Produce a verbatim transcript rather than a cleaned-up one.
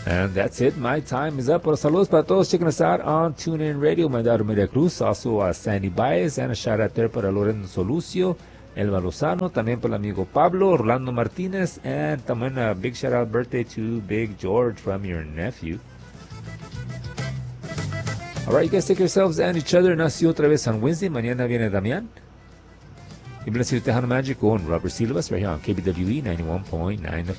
And that's it. My time is up. Pero saludos para todos checking us out on TuneIn Radio. My daughter Maria Cruz, also uh, Sandy Baez, and a shout out there para Lorenzo Solucio, Elba Lozano, también para el amigo Pablo, Orlando Martinez, and también a big shout out birthday to Big George from your nephew. All right, you guys take yourselves and each other. Nació otra vez on Wednesday. Mañana viene Damián. Y bless you, Tejano Magic con Robert Silvas right here on K B W E ninety-one point nine F M.